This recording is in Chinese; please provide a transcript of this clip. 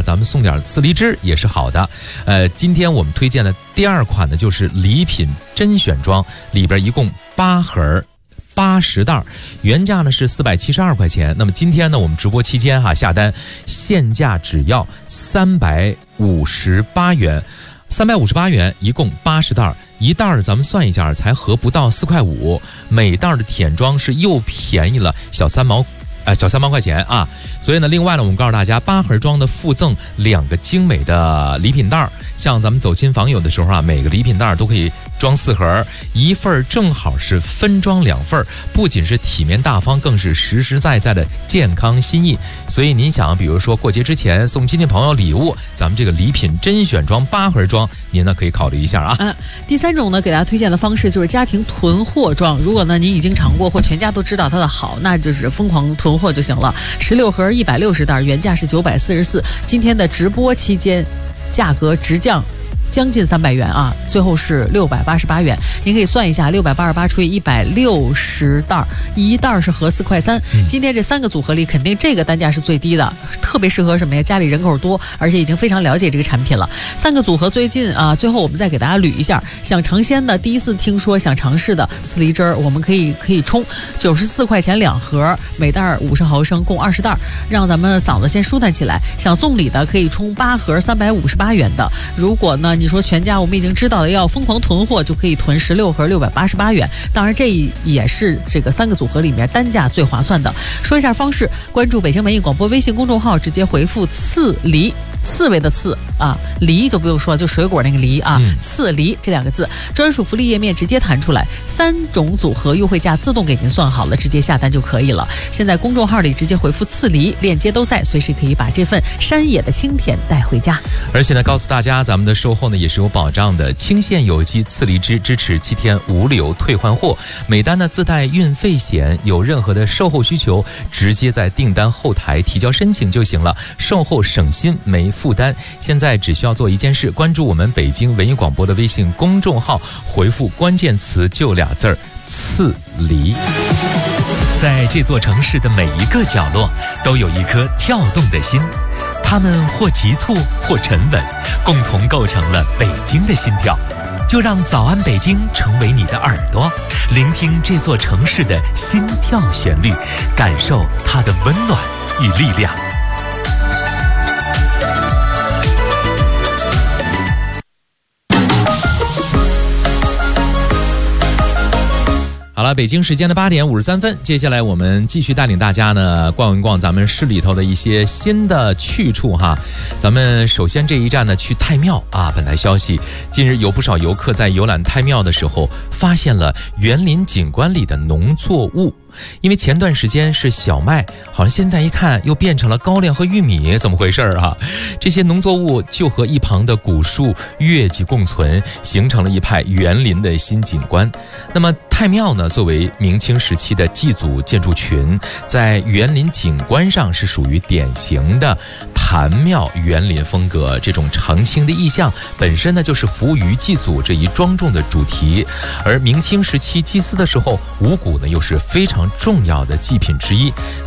咱们送点刺梨汁也是好的。今天我们推荐的第2款呢，就是礼品甄选装，里边一共8盒80袋，原价呢是472块钱。那么今天呢，我们直播期间下单现价只要358元，358元一共80袋，一袋咱们算一下才合不到4块5，每袋的舔装是又便宜了小3毛块钱啊。所以呢，另外呢，我们告诉大家，8盒装的附赠2个精美的礼品袋，像咱们走亲访友的时候每个礼品袋都可以装4盒，一份正好是分装2份，不仅是体面大方，更是实实在在的健康心意。所以您想，比如说过节之前送亲戚朋友礼物，咱们这个礼品甄选装8盒装，您呢可以考虑一下啊。 第3种呢，给大家推荐的方式就是家庭囤货装。如果呢您已经尝过或全家都知道它的好，那就是疯狂囤货就行了。16盒160袋，原价是944，今天的直播期间价格直降将近300元啊，最后是688元。您可以算一下，688除以160袋，一袋是合4块3。今天这3个组合里，肯定这个单价是最低的，特别适合什么呀？家里人口多，而且已经非常了解这个产品了。3个组合最近最后我们再给大家捋一下。想尝鲜的，第一次听说想尝试的刺梨汁儿，我们可以冲94块钱2盒，每袋50毫升，共20袋，让咱们嗓子先舒坦起来。想送礼的可以冲8盒358元的。如果呢你说全家我们已经知道了要疯狂囤货，就可以囤16盒688元。当然这也是这个3个组合里面单价最划算的。说一下方式，关注北京文艺广播微信公众号，直接回复刺梨，刺猬的刺梨就不用说，就水果那个梨刺梨这2个字，专属福利页面直接弹出来，3种组合优惠价自动给您算好了，直接下单就可以了。现在公众号里直接回复刺梨，链接都在，随时可以把这份山野的清甜带回家。 而且呢，告诉大家咱们的售后呢也是有保障的，清县有机刺梨汁支持7天无理由退换货，每单呢自带运费险，有任何的售后需求直接在订单后台提交申请就行了，售后省心没负担。现在只需要做一件事，关注我们北京文艺广播的微信公众号，回复关键词就2字儿刺梨。在这座城市的每一个角落都有一颗跳动的心，它们或急促或沉稳，共同构成了北京的心跳。就让早安北京成为你的耳朵，聆听这座城市的心跳旋律，感受它的温暖与力量。好了，北京时间的8点53分，接下来我们继续带领大家呢逛一逛咱们市里头的一些新的去处哈。咱们首先这一站呢去太庙本来消息，近日有不少游客在游览太庙的时候，发现了园林景观里的农作物。因为前段时间是小麦，好像现在一看又变成了高粱和玉米，怎么回事啊？这些农作物就和一旁的古树月季共存，形成了一派园林的新景观。那么太庙呢，作为明清时期的祭祖建筑群，在园林景观上是属于典型的坛庙园林风格，这种澄清的意象本身呢就是服务于祭祖这一庄重的主题。而明清时期祭祀的时候，五谷呢又是非常重要的祭品之一。